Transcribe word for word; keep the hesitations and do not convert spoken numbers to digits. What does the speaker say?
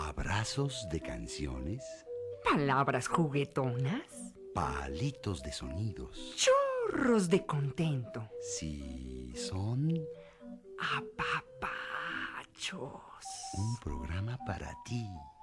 abrazos de canciones, palabras juguetonas, palitos de sonidos. chorros de contento, Si son apapachos. un programa para ti.